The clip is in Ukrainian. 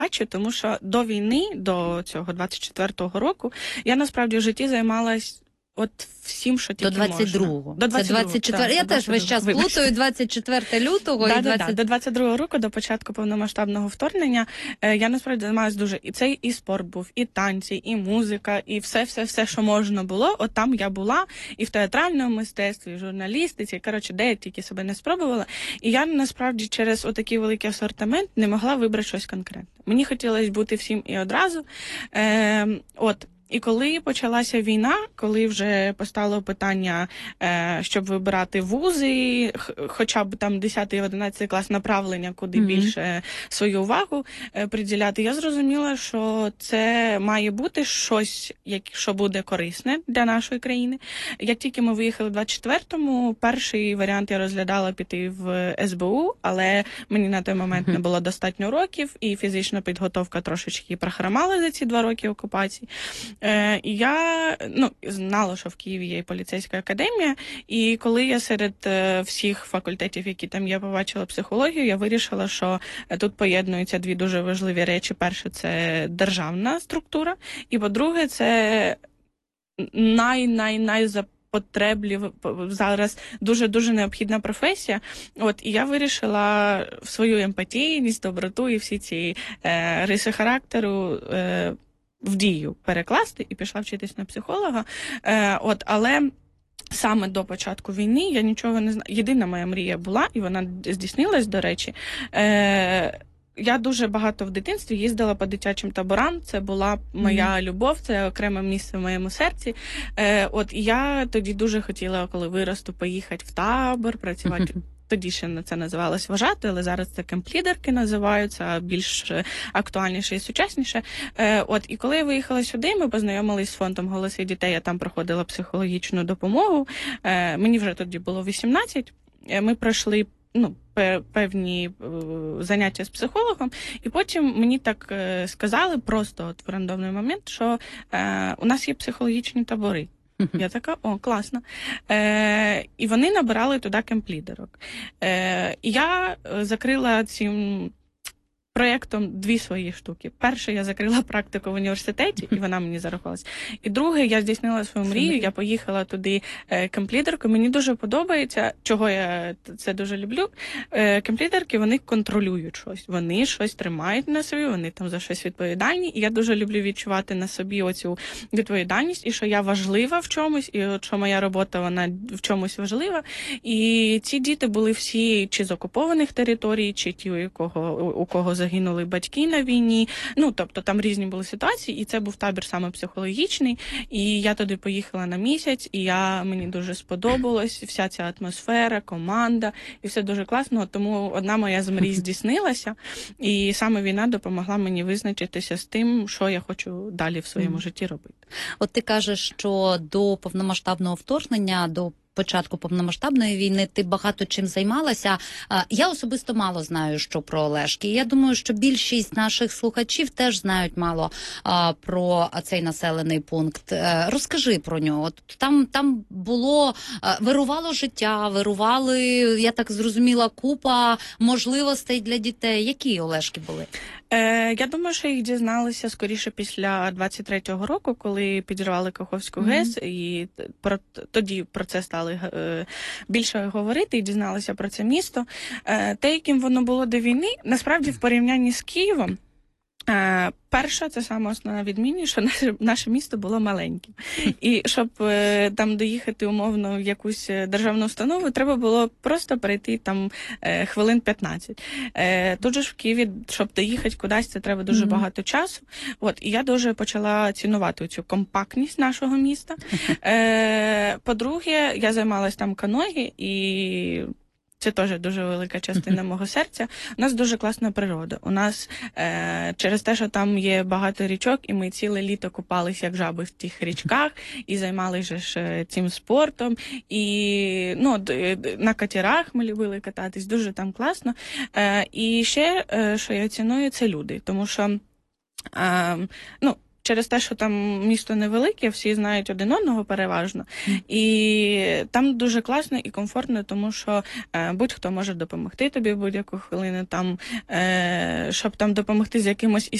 бачу, тому що до війни, до цього 24-го року, я насправді в житті займалась от всім, що тільки До 22-го. можна. До 22-го. Це 24. Да, Я до теж весь 22-го. час плутаю 24 лютого і 20... До 22-го року, до початку повномасштабного вторгнення, я насправді займалась дуже. І це і спорт був, і танці, і музика, і все, що можна було. От там я була і в театральному мистецтві, і в журналістиці, коротше, де я тільки себе не спробувала. І я насправді через отакий великий асортимент не могла вибрати щось конкретне. Мені хотілося бути всім і одразу. І коли почалася війна, коли вже постало питання, щоб вибирати вузи, хоча б там 10 і 11 клас направлення, куди більше свою увагу приділяти, я зрозуміла, що це має бути щось, що буде корисне для нашої країни. Як тільки ми виїхали в 24-му, перший варіант я розглядала піти в СБУ, але мені на той момент не було достатньо років, і фізична підготовка трошечки прохромала за ці 2 роки окупації. І я знала, що в Києві є поліцейська академія, і коли я серед всіх факультетів, які там є, побачила психологію, я вирішила, що тут поєднуються 2 дуже важливі речі. Перше, це державна структура, і по-друге, це найзапотреблів зараз дуже-дуже необхідна професія. І я вирішила в свою емпатійність, доброту і всі ці риси характеру в дію перекласти і пішла вчитись на психолога. Але саме до початку війни я нічого не знала. Єдина моя мрія була, і вона здійснилась, до речі. Я дуже багато в дитинстві їздила по дитячим таборам, це була моя любов, це окреме місце в моєму серці. І я тоді дуже хотіла, коли виросту, поїхати в табор, працювати. Тоді ще це називалось вважати, але зараз це кемп-лідерки називаються, більш актуальніше і сучасніше. І коли я виїхала сюди, ми познайомились з фондом «Голоси дітей», я там проходила психологічну допомогу. Мені вже тоді було 18, ми пройшли певні заняття з психологом, і потім мені так сказали просто в рандомний момент, що у нас є психологічні табори. Я така, класно. І вони набирали туди кемп-лідерок. І я закрила цим проєктом 2 свої штуки. Перше, я закрила практику в університеті, і вона мені зарахувалась. І друге, я здійснила свою мрію, я поїхала туди кемп-лідеркою. Мені дуже подобається, чого я це дуже люблю. Кемп-лідерки, вони контролюють щось. Вони щось тримають на собі, вони там за щось відповідальні. І я дуже люблю відчувати на собі оцю відповідальність, і що я важлива в чомусь, і що моя робота, вона в чомусь важлива. І ці діти були всі чи з окупованих територій, чи ті, у кого загинули батьки на війні. Тобто там різні були ситуації, і це був табір саме психологічний. І я туди поїхала на місяць, і мені дуже сподобалось вся ця атмосфера, команда, і все дуже класно. Тому одна моя з мрій здійснилася, і саме війна допомогла мені визначитися з тим, що я хочу далі в своєму житті робити. От ти кажеш, що до повномасштабного вторгнення, до початку повномасштабної війни ти багато чим займалася. Я особисто мало знаю, що про Олешки. Я думаю, що більшість наших слухачів теж знають мало про цей населений пункт. Розкажи про нього. От там вирувало життя, вирували, я так зрозуміла, купа можливостей для дітей. Які Олешки були? Я думаю, що їх дізналися скоріше після 23-го року, коли підірвали Каховську ГЕС, і тоді про це стали більше говорити і дізналися про це місто. Те, яким воно було до війни, насправді в порівнянні з Києвом, перша, це саме основна відмінність, що наше місто було маленьким. І щоб там доїхати умовно в якусь державну установу, треба було просто перейти там хвилин 15. Тут же ж в Києві, щоб доїхати кудись, це треба дуже багато часу. І я дуже почала цінувати цю компактність нашого міста. По-друге, я займалась там каної, і це теж дуже велика частина мого серця. У нас дуже класна природа. У нас через те, що там є багато річок, і ми ціле літо купалися як жаби в тих річках, і займалися ж цим спортом. І на катерах ми любили кататись, дуже там класно. І ще, що я ціную, це люди. Тому що, через те, що там місто невелике, всі знають один одного переважно. І там дуже класно і комфортно, тому що будь-хто може допомогти тобі в будь-яку хвилину, там, щоб там допомогти з якимось